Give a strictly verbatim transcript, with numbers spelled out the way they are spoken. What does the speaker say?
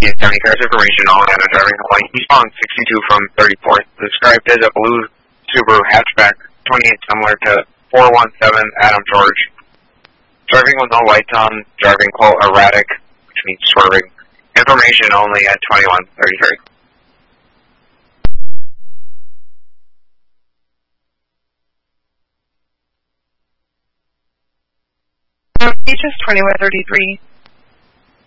Yes, County Cars information, all Atlanta driving Hawaii eastbound sixty-two from thirty-fourth, described as a blue Subaru hatchback, twenty-eight similar to four one seven Adam George. Driving with no lights on, driving quote erratic, which means swerving. Information only at twenty-one thirty-three. Beaches twenty-one thirty-three.